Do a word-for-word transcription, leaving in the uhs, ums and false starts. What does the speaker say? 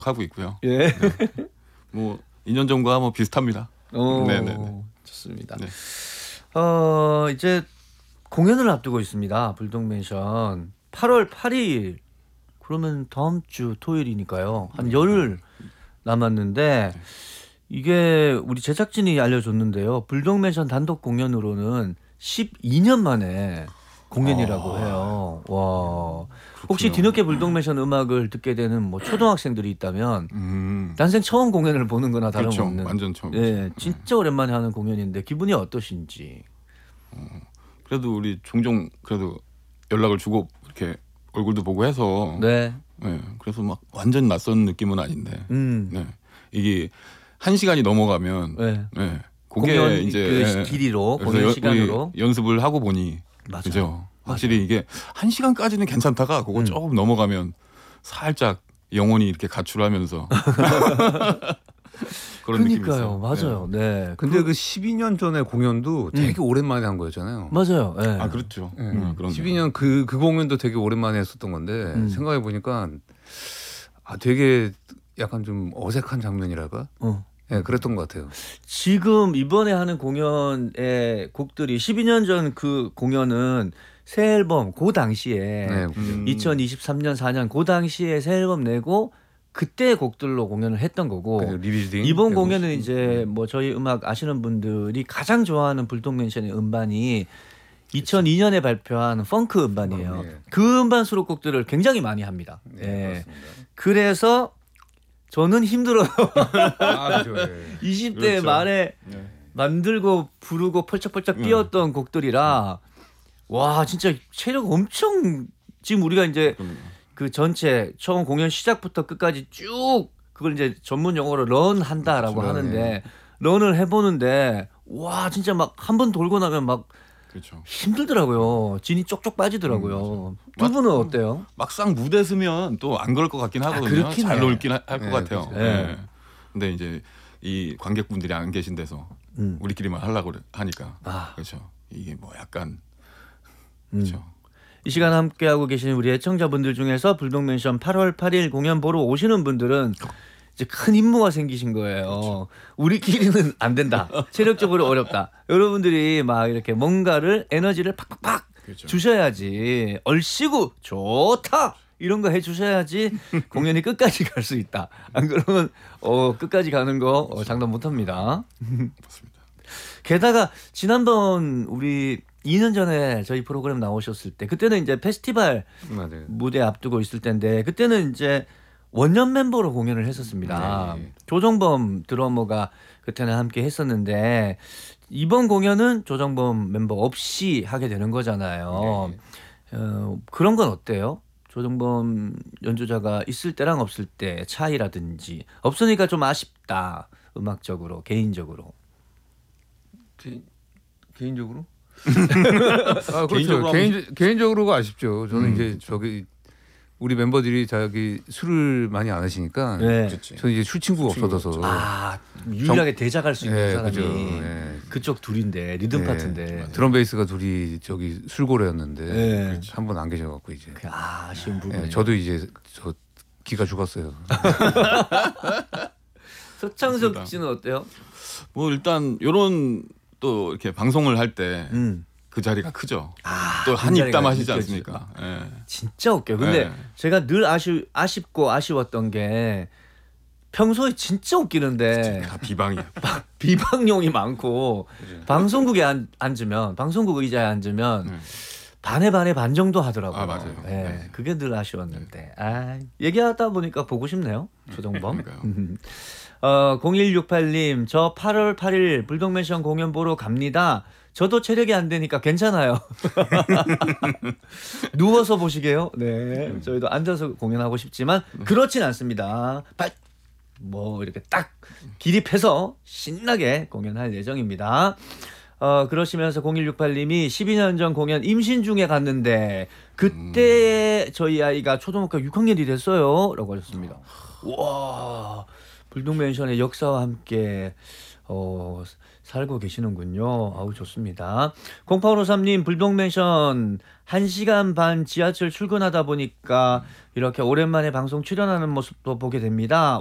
하고 있고요. 예. 네. 뭐 이 년 전과 뭐 비슷합니다. 오, 네네네. 좋습니다. 네. 어, 이제 공연을 앞두고 있습니다. 불독맨션 팔월 팔일. 그러면 다음 주 토요일이니까요. 한 열흘 남았는데 이게 우리 제작진이 알려줬는데요. 불독맨션 단독 공연으로는 십이 년 만에 공연이라고 아, 해요. 와. 혹시 그렇군요. 뒤늦게 불독맨션 음악을 듣게 되는 뭐 초등학생들이 있다면 음, 난생 처음 공연을 보는 거나 그렇죠. 다름없는 완전 처음. 예, 진짜 오랜만에 하는 공연인데 기분이 어떠신지. 그래도 우리 종종 그래도 연락을 주고 이렇게 얼굴도 보고 해서 네. 네, 그래서 막 완전 낯선 느낌은 아닌데 음. 네, 이게 한 시간이 넘어가면 네. 네, 그게 공연 이제 그 예, 길이로 그래서 공연 여- 시간으로 우리 연습을 하고 보니 맞아요. 그죠. 확실히 이게 한 시간까지는 괜찮다가 그거 음. 조금 넘어가면 살짝 영혼이 이렇게 가출하면서 그런 느낌이 그러니까요. 있어요. 맞아요. 네. 근데 그 십이 년 전에 공연도 되게 오랜만에 한 거였잖아요. 맞아요. 네. 아 그렇죠. 예. 음, 그런 십이 년 그 그 공연도 되게 오랜만에 했었던 건데 음. 생각해 보니까 아 되게 약간 좀 어색한 장면이랄까? 어. 예, 그랬던 것 같아요. 지금 이번에 하는 공연의 곡들이 십이 년 전 그 공연은 새 앨범 그 당시에 네. 음. 이천이십삼 년 사 년 그 당시에 새 앨범 내고 그때 곡들로 공연을 했던 거고 그죠, 리빌딩. 이번 그리고 공연은 이제 뭐 저희 음악 아시는 분들이 가장 좋아하는 불독맨션의 음반이 이천이 년에 발표한 펑크 음반이에요. 예. 그 음반 수록곡들을 굉장히 많이 합니다. 네, 예. 그렇습니다. 그래서 저는 힘들어요. 아, 그죠. 예. 이십 대 그렇죠. 말에 네. 만들고 부르고 펄쩍펄쩍 음. 뛰었던 곡들이라 와 진짜 체력 엄청 지금 우리가 이제 그럼요. 그 전체 처음 공연 시작부터 끝까지 쭉 그걸 이제 전문 용어로 런 한다라고 그렇죠. 하는데 네. 런을 해보는데 와 진짜 막 한 번 돌고 나면 막 그렇죠. 힘들더라고요. 진이 쪽쪽 빠지더라고요. 두 맞- 분은 어때요? 막상 무대 서면 또 안 그럴 것 같긴 하거든요. 그렇긴 잘 해. 놀긴 할 것 네, 같아요. 그렇죠. 네. 네. 근데 이제 이 관객분들이 안 계신 데서 음. 우리끼리만 하려고 하니까 아, 그렇죠. 이게 뭐 약간 음. 그렇죠. 이 시간 함께하고 계신 우리 애청자분들 중에서 불독맨션 팔월 팔일 공연 보러 오시는 분들은 이제 큰 임무가 생기신 거예요. 그렇죠. 우리끼리는 안 된다. 체력적으로 어렵다. 여러분들이 막 이렇게 뭔가를 에너지를 팍팍팍 그렇죠. 주셔야지 얼씨구 좋다 이런 거 해주셔야지 공연이 끝까지 갈 수 있다. 안 그러면 어, 끝까지 가는 거 어, 장담 못합니다. 맞습니다. 게다가 지난번 우리 이 년 전에 저희 프로그램 나오셨을 때 그때는 이제 페스티벌 맞아요. 무대 앞두고 있을 때인데 그때는 이제 원년 멤버로 공연을 했었습니다. 네. 조정범 드러머가 그때는 함께 했었는데 이번 공연은 조정범 멤버 없이 하게 되는 거잖아요. 네. 어, 그런 건 어때요? 조정범 연주자가 있을 때랑 없을 때 차이라든지 없으니까 좀 아쉽다. 음악적으로 개인적으로. 개, 개인적으로? 아, 그렇죠. 개인적으로 개인, 개인적으로가 아쉽죠. 저는 음, 이제 저기 우리 멤버들이 자기 술을 많이 안 하시니까 네. 그렇지. 저는 이제 술 친구가 술 친구가 없어져서 아 유일하게 대작할 수 있는 예, 사람이 그죠. 예. 그쪽 둘인데 리듬 예. 파트인데 드럼 베이스가 둘이 저기 술고래였는데 예. 한 분 안 계셔갖고 이제 그 아쉬운 부분이 예, 저도 이제 저 기가 죽었어요. 서창석 맞습니다. 씨는 어때요? 뭐 일단 요런 또 이렇게 방송을 할 때 그 음. 자리가 크죠. 아, 또 그 한입 자리가 땀 하시지 느껴지죠. 않습니까? 예. 진짜 웃겨요. 근데 네. 제가 늘 아쉬, 아쉽고 아쉬웠던 게 평소에 진짜 웃기는데 다 비방이야. 비방용이 많고 방송국에 앉, 앉으면 방송국 의자에 앉으면 네. 반에 반에 반 정도 하더라고요. 아, 맞아요. 예, 네. 그게 늘 아쉬웠는데 아, 얘기하다 보니까 보고 싶네요. 조정범. 그러니까요. 어, 공일육팔 님 저 팔월 팔일 불독맨션 공연 보러 갑니다. 저도 체력이 안 되니까 괜찮아요. 누워서 보시게요. 네, 저희도 앉아서 공연하고 싶지만 그렇진 않습니다. 발, 뭐 이렇게 딱 기립해서 신나게 공연할 예정입니다. 어, 그러시면서 공일육팔 님이 십이 년 전 공연 임신 중에 갔는데 그때 저희 아이가 초등학교 육 학년이 됐어요. 라고 하셨습니다. 와, 불독맨션의 역사와 함께 어, 살고 계시는군요. 아우 좋습니다. 공팔오삼 님 불독맨션 한 시간 반 지하철 출근하다 보니까 이렇게 오랜만에 방송 출연하는 모습도 보게 됩니다.